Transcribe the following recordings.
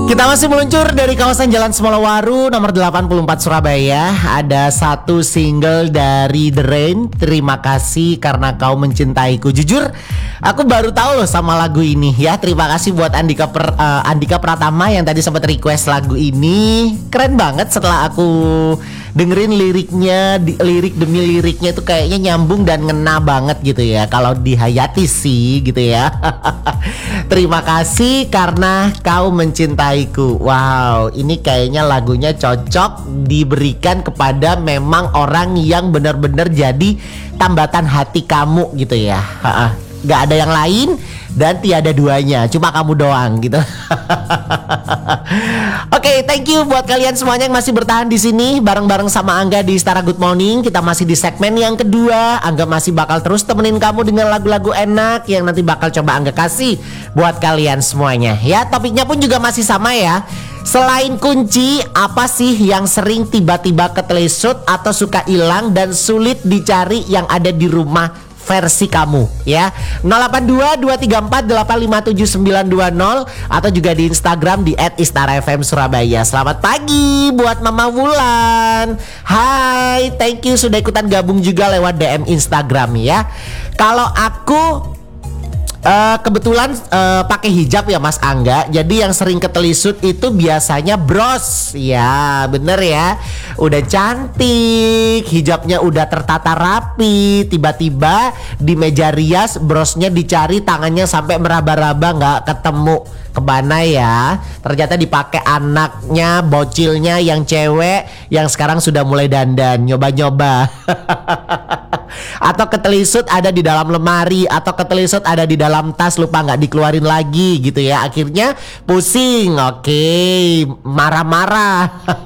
Kita masih meluncur dari kawasan Jalan Semolawaru nomor 84 Surabaya. Ada satu single dari The Rain, Terima Kasih Karena Kau Mencintaiku. Jujur, aku baru tahu loh sama lagu ini ya. Terima kasih buat Andika Pratama yang tadi sempat request lagu ini. Keren banget setelah aku dengerin liriknya, lirik demi liriknya itu kayaknya nyambung dan ngena banget gitu ya. Kalau di Hayati sih gitu ya. Terima kasih karena kau mencintaiku. Wow, ini kayaknya lagunya cocok diberikan kepada memang orang yang benar-benar jadi tambatan hati kamu gitu ya. Gak ada yang lain dan tiada duanya, cuma kamu doang gitu. Oke, thank you buat kalian semuanya yang masih bertahan di sini bareng-bareng sama Angga di Istara Good Morning. Kita masih di segmen yang kedua. Angga masih bakal terus temenin kamu dengan lagu-lagu enak yang nanti bakal coba Angga kasih buat kalian semuanya. Ya, topiknya pun juga masih sama ya. Selain kunci, apa sih yang sering tiba-tiba ketelesut atau suka hilang dan sulit dicari yang ada di rumah versi kamu ya. 082234857920 atau juga di Instagram di @istarafmsurabaya. Selamat pagi buat Mama Wulan. Hai, thank you sudah ikutan gabung juga lewat DM Instagram ya. Kalau aku kebetulan pakai hijab ya Mas Angga. Jadi yang sering ketelisut itu biasanya bros. Ya bener ya. Udah cantik, hijabnya udah tertata rapi, tiba-tiba di meja rias brosnya dicari, tangannya sampai meraba-raba gak ketemu kemana ya. Ternyata dipakai anaknya, bocilnya yang cewek yang sekarang sudah mulai dandan, nyoba-nyoba. Atau ketelisut ada di dalam lemari, atau ketelisut ada di dalam tas, lupa nggak dikeluarin lagi gitu ya. Akhirnya pusing, oke, marah-marah.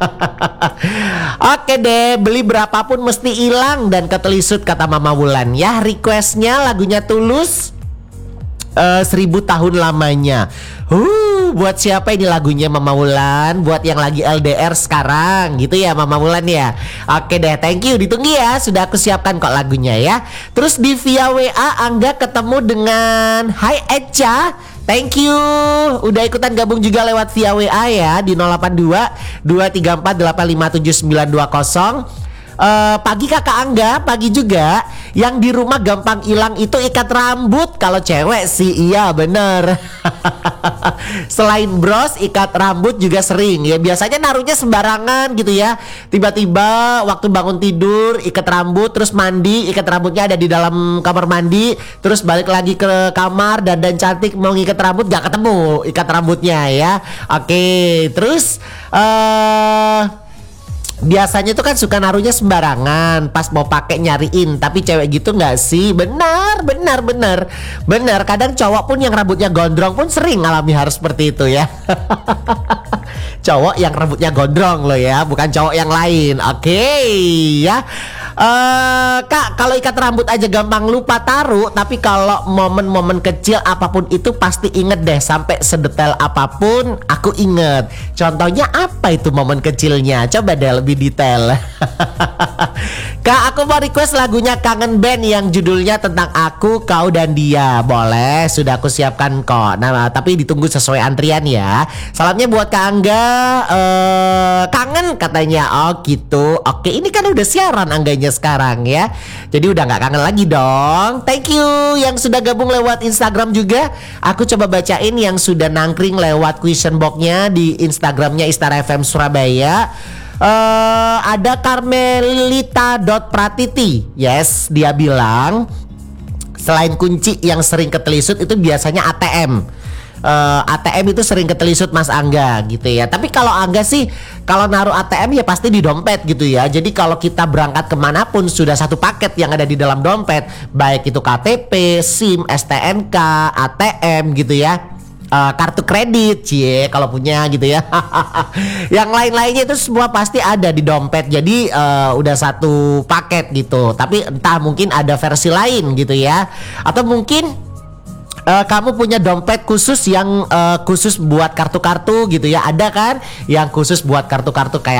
Oke deh, beli berapapun mesti hilang dan ketelisut kata Mama Wulan ya. Requestnya lagunya Tulus, 1000 tahun lamanya. Buat siapa ini lagunya Mama Wulan? Buat yang lagi LDR sekarang gitu ya Mama Wulan ya. Oke deh, thank you, ditunggu ya. Sudah aku siapkan kok lagunya ya. Terus di via WA Angga ketemu dengan Hai Echa. Thank you udah ikutan gabung juga lewat via WA ya di 082234857920. Pagi kakak Angga, pagi juga. Yang di rumah gampang hilang itu ikat rambut. Kalau cewek sih iya bener. Selain bros, ikat rambut juga sering ya. Biasanya naruhnya sembarangan gitu ya. Tiba-tiba waktu bangun tidur ikat rambut, terus mandi, ikat rambutnya ada di dalam kamar mandi, terus balik lagi ke kamar dan cantik mau ngikat rambut gak ketemu ikat rambutnya ya. Oke, terus biasanya tuh kan suka naruhnya sembarangan, pas mau pakai nyariin. Tapi cewek gitu nggak sih? Benar. Kadang cowok pun yang rambutnya gondrong pun sering ngalami hal seperti itu ya. Cowok yang rambutnya gondrong loh ya, bukan cowok yang lain. Oke ya. Kak, kalau ikat rambut aja gampang lupa taruh, tapi kalau momen-momen kecil apapun itu pasti inget deh. Sampai sedetail apapun aku inget. Contohnya apa itu momen kecilnya? Coba deh lebih detail. Kak, aku mau request lagunya Kangen Band yang judulnya tentang aku, kau dan dia. Boleh, sudah aku siapkan kok. Nah, tapi ditunggu sesuai antrian ya. Salamnya buat Kak Angga. Kangen katanya. Oh gitu. Oke, ini kan udah siaran Angganya sekarang ya. Jadi udah gak kangen lagi dong. Thank you yang sudah gabung lewat Instagram juga. Aku coba bacain yang sudah nangkring lewat question box-nya di Instagramnya Istara FM Surabaya. Ada Carmelita.pratiti. Yes, dia bilang selain kunci yang sering ketelisut itu biasanya ATM. ATM itu sering ketelisut Mas Angga gitu ya. Tapi kalau Angga sih kalau naruh ATM ya pasti di dompet gitu ya. Jadi kalau kita berangkat kemanapun sudah satu paket yang ada di dalam dompet, baik itu KTP, SIM, STNK, ATM gitu ya. Kartu kredit, kalau punya gitu ya. Yang lain-lainnya itu semua pasti ada di dompet. Jadi udah satu paket gitu. Tapi entah mungkin ada versi lain gitu ya. Atau mungkin kamu punya dompet khusus yang khusus buat kartu-kartu gitu ya. Ada kan yang khusus buat kartu-kartu kayak